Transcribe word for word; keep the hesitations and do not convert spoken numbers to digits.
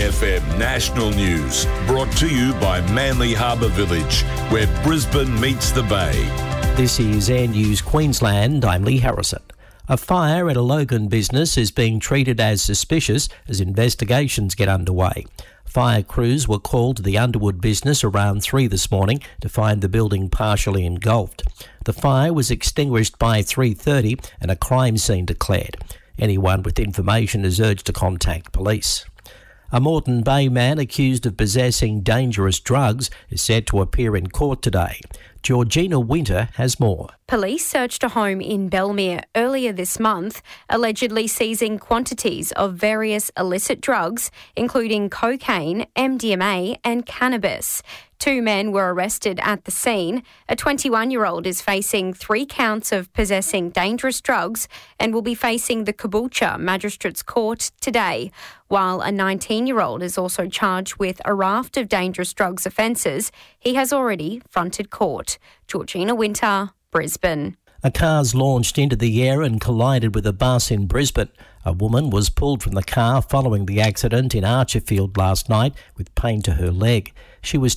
F M National News, brought to you by Manly Harbour Village, where Brisbane meets the Bay. This is Air News Queensland. I'm Lee Harrison. A fire at a Logan business is being treated as suspicious as investigations get underway. Fire crews were called to the Underwood business around three this morning to find the building partially engulfed. The fire was extinguished by three thirty and a crime scene declared. Anyone with information is urged to contact police. A Moreton Bay man accused of possessing dangerous drugs is set to appear in court today. Georgina Winter has more. Police searched a home in Belmere earlier this month, allegedly seizing quantities of various illicit drugs, including cocaine, M D M A and cannabis. Two men were arrested at the scene. A twenty-one-year-old is facing three counts of possessing dangerous drugs and will be facing the Caboolture Magistrates Court today, while a nineteen-year-old is also charged with a raft of dangerous drugs offences. He has already fronted court. Georgina Winter, Brisbane. A car's launched into the air and collided with a bus in Brisbane. A woman was pulled from the car following the accident in Archerfield last night with pain to her leg. She was